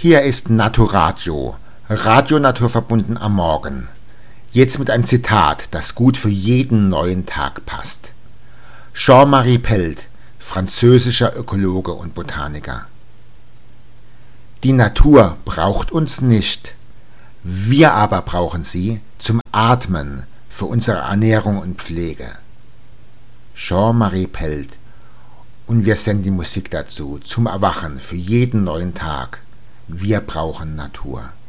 Hier ist Naturadio, Radio naturverbunden am Morgen. Jetzt mit einem Zitat, das gut für jeden neuen Tag passt. Jean-Marie Pelt, französischer Ökologe und Botaniker. Die Natur braucht uns nicht. Wir aber brauchen sie zum Atmen, für unsere Ernährung und Pflege. Jean-Marie Pelt. Und wir senden die Musik dazu, zum Erwachen, für jeden neuen Tag. Wir brauchen Natur.